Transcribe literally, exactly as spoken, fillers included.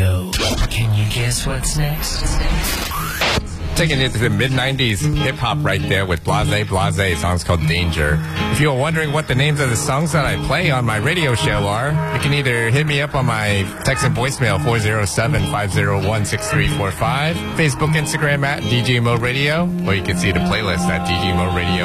Radio. Can you guess what's next? Taking it to the mid nineties hip-hop right there with Blase Blase. The song's called Danger. If you're wondering what the names of the songs that I play on my radio show are, you can either hit me up on my text and voicemail four oh seven, five oh one, six three four five, Facebook, Instagram at D J Mo Radio, or you can see the playlist at D J Mo Radio